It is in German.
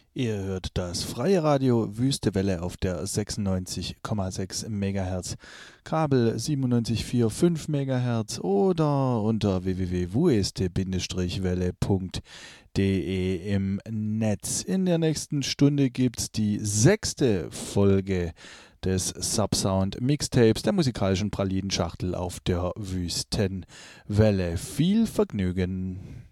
Ihr hört das freie Radio Wüste Welle auf der 96,6 MHz, Kabel 97,45 MHz oder unter www.wueste-welle.de im Netz. In der nächsten Stunde gibt's die 6. Folge des Subsound Mixtapes der musikalischen Pralinenschachtel auf der Wüstenwelle. Viel Vergnügen!